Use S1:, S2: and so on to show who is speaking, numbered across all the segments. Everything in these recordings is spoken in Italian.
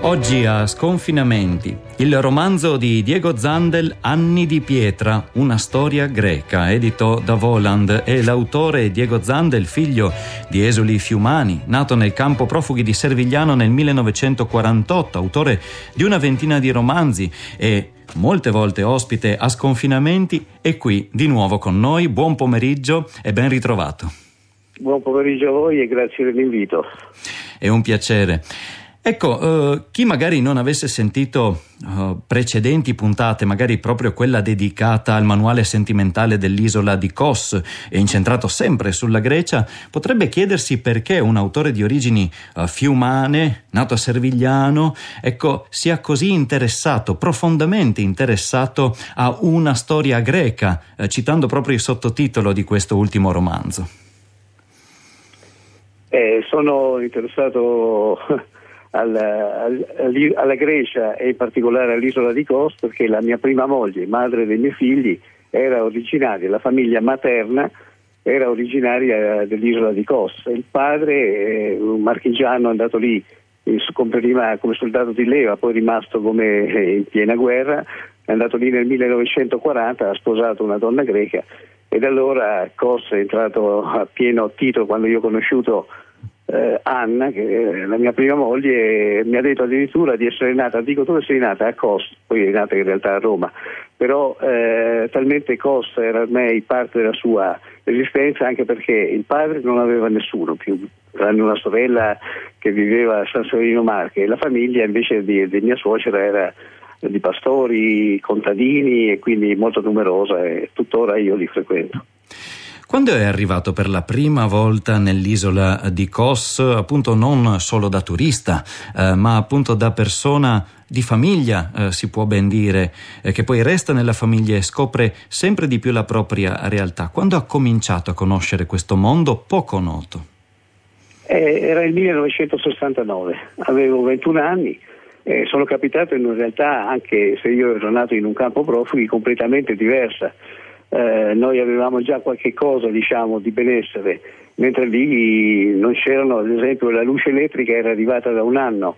S1: Oggi a Sconfinamenti, il romanzo di Diego Zandel, Anni di pietra, una storia greca, edito da Voland, e l'autore Diego Zandel, figlio di esuli fiumani, nato nel campo profughi di Servigliano nel 1948, autore di una ventina di romanzi e molte volte ospite a Sconfinamenti, è qui di nuovo con noi. Buon pomeriggio e ben ritrovato.
S2: Buon pomeriggio a voi e grazie dell'invito.
S1: È un piacere. Ecco, chi magari non avesse sentito precedenti puntate, magari proprio quella dedicata al manuale sentimentale dell'isola di Kos e incentrato sempre sulla Grecia, potrebbe chiedersi perché un autore di origini fiumane, nato a Servigliano, ecco, sia così interessato, profondamente interessato a una storia greca, citando proprio il sottotitolo di questo ultimo romanzo.
S2: Sono interessato alla Grecia e in particolare all'isola di Kos perché la mia prima moglie, madre dei miei figli, era originaria, la famiglia materna era originaria dell'isola di Kos. Il padre, un marchigiano, è andato lì prima come soldato di leva, poi rimasto come in piena guerra, è andato lì nel 1940, ha sposato una donna greca e da allora Kos è entrato a pieno titolo. Quando io ho conosciuto Anna, che è la mia prima moglie, mi ha detto addirittura di essere nata, dico dove sei nata? A Kos, poi è nata in realtà a Roma, però talmente Kos era ormai parte della sua esistenza, anche perché il padre non aveva nessuno più, tranne una sorella che viveva a San Severino Marche, e la famiglia invece di mia suocera era di pastori, contadini, e quindi molto numerosa, e tuttora io li frequento.
S1: Quando è arrivato per la prima volta nell'isola di Kos, appunto non solo da turista, ma appunto da persona di famiglia, si può ben dire, che poi resta nella famiglia e scopre sempre di più la propria realtà, quando ha cominciato a conoscere questo mondo poco noto?
S2: Era il 1969, avevo 21 anni. Sono capitato in una realtà, anche se io ero nato in un campo profughi, completamente diversa. Noi avevamo già qualche cosa, diciamo, di benessere, mentre lì non c'erano, ad esempio la luce elettrica era arrivata da un anno,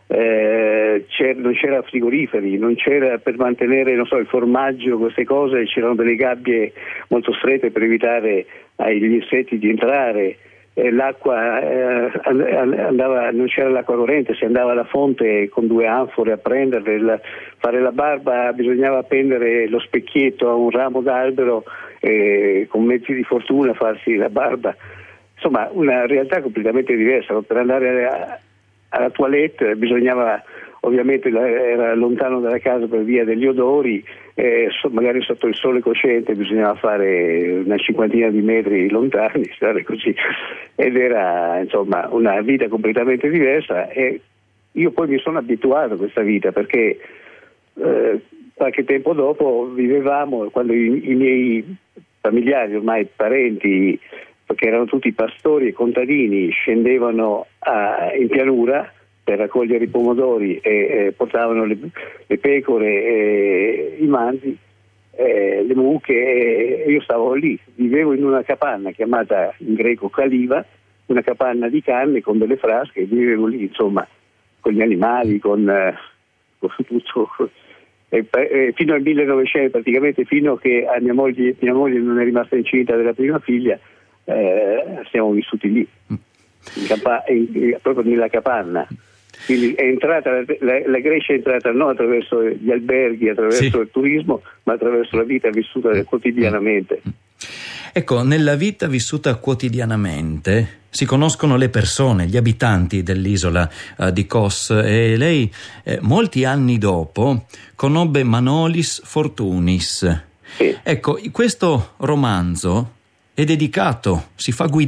S2: non c'era frigoriferi, non c'era per mantenere, non so, il formaggio, queste cose, c'erano delle gabbie molto strette per evitare agli insetti di entrare. L'acqua andava, non c'era l'acqua corrente, si andava alla fonte con 2 anfore a prenderle. Fare la barba bisognava appendere lo specchietto a un ramo d'albero e con mezzi di fortuna farsi la barba. Insomma, una realtà completamente diversa. Per andare alla toilette bisognava, ovviamente era lontano dalla casa per via degli odori, magari sotto il sole cocente bisognava fare una 50 di metri lontani, stare così, ed era insomma una vita completamente diversa, e io poi mi sono abituato a questa vita perché qualche tempo dopo vivevamo, quando i miei familiari, ormai parenti, perché erano tutti pastori e contadini, scendevano in pianura per raccogliere i pomodori e portavano le pecore, i manzi, le mucche, e io stavo lì, vivevo in una capanna chiamata in greco Kaliva, una capanna di canne con delle frasche, vivevo lì insomma con gli animali, con tutto, fino al 1900, praticamente fino a che mia moglie non è rimasta incinta della prima figlia. Siamo vissuti lì, proprio nella capanna. Quindi è entrata la Grecia è entrata non attraverso gli alberghi, attraverso il turismo, ma attraverso la vita vissuta quotidianamente.
S1: Ecco, nella vita vissuta quotidianamente si conoscono le persone, gli abitanti dell'isola di Kos, e lei molti anni dopo conobbe Manolis Fortunis. Sì. Ecco, questo romanzo è dedicato, si fa guidare